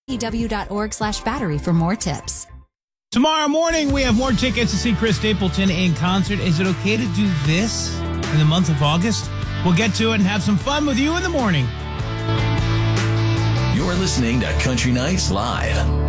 EW.org/battery for more tips. Tomorrow morning, we have more tickets to see Chris Stapleton in concert. Is it okay to do this in the month of August? We'll get to it and have some fun with you in the morning. You're listening to Country Nights Live.